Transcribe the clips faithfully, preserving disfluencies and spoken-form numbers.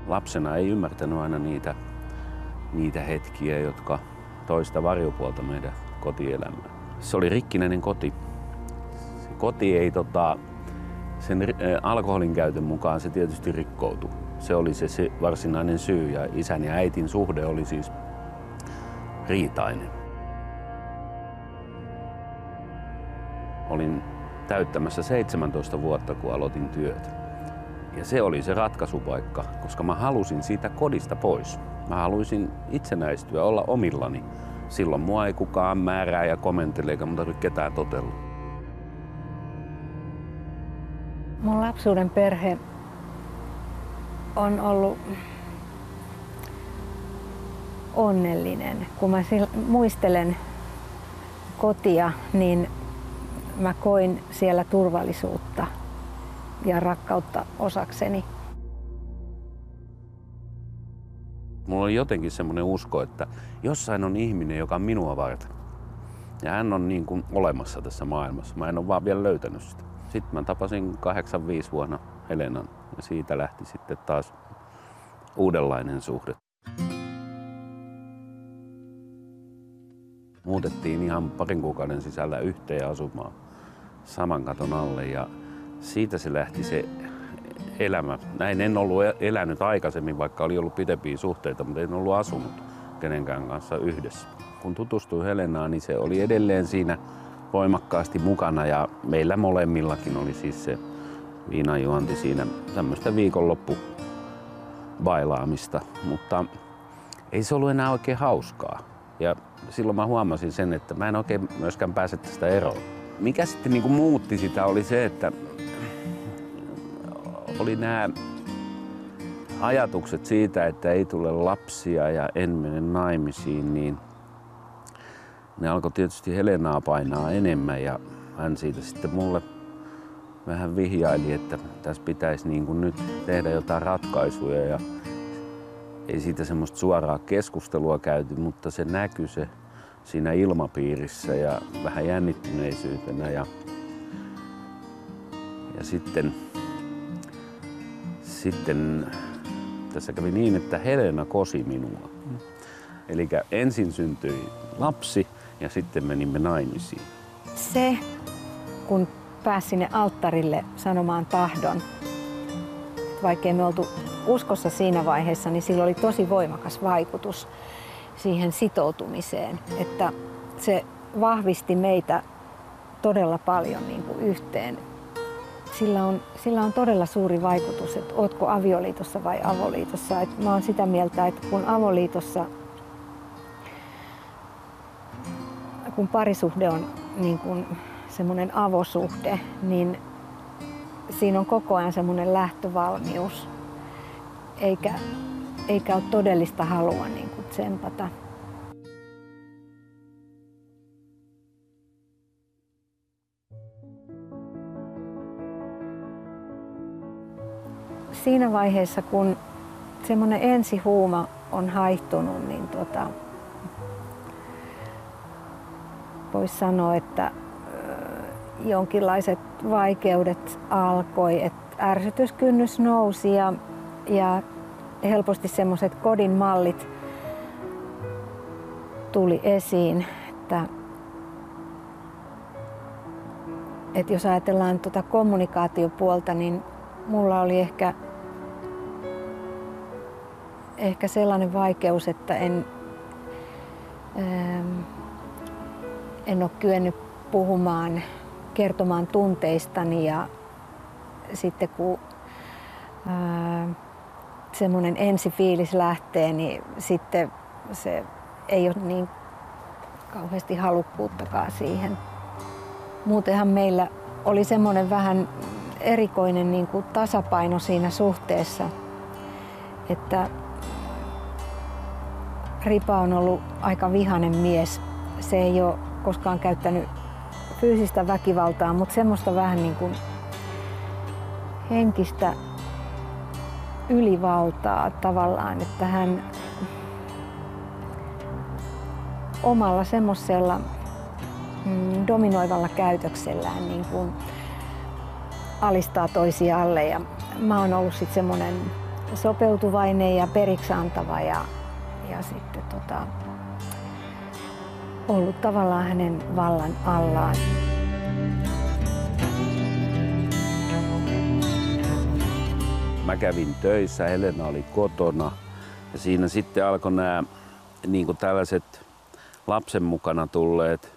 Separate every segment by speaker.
Speaker 1: Lapsena ei ymmärtänyt aina niitä, niitä hetkiä, jotka toista varjopuolta meidän kotielämään. Se oli rikkinäinen koti. Se koti ei tota, sen äh, alkoholin käytön mukaan se tietysti rikkoutui. Se oli se, se varsinainen syy ja isän ja äitin suhde oli siis riitainen. Olin täyttämässä seitsemäntoista vuotta, kun aloitin työt. Ja se oli se ratkaisupaikka, koska mä halusin siitä kodista pois. Mä halusin itsenäistyä, olla omillani. Silloin mua ei kukaan määrää ja komentele, eikä mun tarvitse ketään totella.
Speaker 2: Mun lapsuuden perhe on ollut onnellinen. Kun mä muistelen kotia, niin mä koin siellä turvallisuutta ja rakkautta osakseni.
Speaker 1: Mulla oli jotenkin semmoinen usko, että jossain on ihminen, joka on minua varten. Ja hän on niin kuin olemassa tässä maailmassa. Mä en ole vaan vielä löytänyt sitä. Sitten mä tapasin kahdeksankymmentäviisi vuonna Helenan ja siitä lähti sitten taas uudenlainen suhde. Muutettiin ihan parin kuukauden sisällä yhteen asumaan saman katon alle ja siitä se lähti se elämä. Näin en ollut elänyt aikaisemmin, vaikka oli ollut pitempiä suhteita, mutta en ollut asunut kenenkään kanssa yhdessä. Kun tutustuin Helenaan, niin se oli edelleen siinä voimakkaasti mukana ja meillä molemmillakin oli siis se viinanjuonti siinä tämmöistä viikonloppu bailaamista, mutta ei se ollut enää oikein hauskaa. Ja silloin mä huomasin sen, että mä en oikein myöskään pääse tästä eroon. Mikä sitten niin kuin muutti sitä oli se, että oli nämä ajatukset siitä, että ei tule lapsia ja en mene naimisiin, niin ne alkoi tietysti Helenaa painaa enemmän ja hän siitä sitten mulle vähän vihjaili, että tässä pitäisi niin kuin nyt tehdä jotain ratkaisuja ja ei siitä semmoista suoraa keskustelua käyty, mutta se näkyi se siinä ilmapiirissä ja vähän jännittyneisyytenä ja, ja sitten, sitten tässä kävi niin, että Helena kosi minua. Eli ensin syntyi lapsi ja sitten menimme naimisiin.
Speaker 2: Se, kun pääsi sinne alttarille sanomaan tahdon, vaikkei me oltu uskossa siinä vaiheessa, niin sillä oli tosi voimakas vaikutus siihen sitoutumiseen, että se vahvisti meitä todella paljon niin kuin yhteen. Sillä on, sillä on todella suuri vaikutus, että ootko avioliitossa vai avoliitossa. Et mä oon sitä mieltä, että kun avoliitossa, kun parisuhde on niin kuin semmoinen avosuhde, niin siinä on koko ajan semmoinen lähtövalmius, eikä, eikä ole todellista halua niin kuin tsempata. Siinä vaiheessa, kun semmoinen ensihuuma on haihtunut, niin tota, voisi sanoa, että jonkinlaiset vaikeudet alkoi, että ärsytyskynnys nousi ja, ja helposti semmoiset kodin mallit tuli esiin. Että, että jos ajatellaan tuota kommunikaatiopuolta, niin mulla oli ehkä, ehkä sellainen vaikeus, että en, ähm, en ole kyennyt puhumaan, kertomaan tunteistani ja sitten kun äh, semmoinen ensifiilis lähtee, niin sitten se ei ole niin kauheasti halukkuuttakaan siihen. Muutenhan meillä oli semmoinen vähän erikoinen niin kuin tasapaino siinä suhteessa, että Ripa on ollut aika vihainen mies. Se ei ole koskaan käyttänyt fyysistä väkivaltaa, mutta semmoista vähän niin kuin henkistä ylivaltaa tavallaan, että hän omalla semmoisella mm, dominoivalla käytöksellään niin kuin alistaa toisialle. Ja mä oon ollut sitten semmoinen sopeutuvainen ja periksi antava ja, ja sitten tota, ollut tavallaan hänen vallan allaan.
Speaker 1: Mä kävin töissä, Helena oli kotona ja siinä sitten alkoi nämä niin kuin tällaiset lapsen mukana tulleet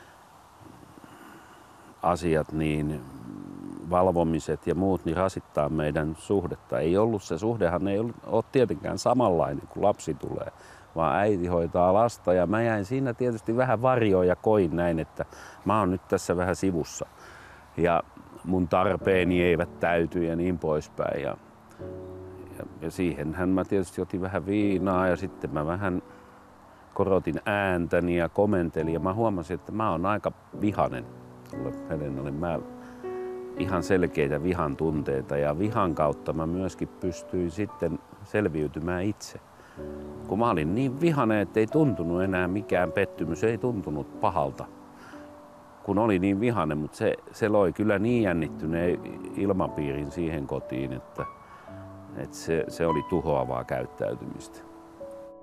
Speaker 1: asiat, niin valvomiset ja muut, niin rasittaa meidän suhdetta. Ei ollut se suhdehan ei ollut, ole tietenkään samanlainen, kun lapsi tulee, vaan äiti hoitaa lasta ja mä jäin siinä tietysti vähän varjoon ja koin näin, että mä oon nyt tässä vähän sivussa ja mun tarpeeni eivät täyty ja niin poispäin. Ja, ja, ja siihenhän mä tietysti otin vähän viinaa ja sitten mä vähän korotin ääntäni ja komentelin ja mä huomasin, että mä oon aika vihanen. Helenalle mä ihan selkeitä vihan tunteita ja vihan kautta mä myöskin pystyin sitten selviytymään itse. Kun mä olin niin vihainen, että ei tuntunut enää mikään pettymys, ei tuntunut pahalta. Kun oli niin vihainen, mutta se, se loi kyllä niin jännittyneen ilmapiirin siihen kotiin, että, että se, se oli tuhoavaa käyttäytymistä.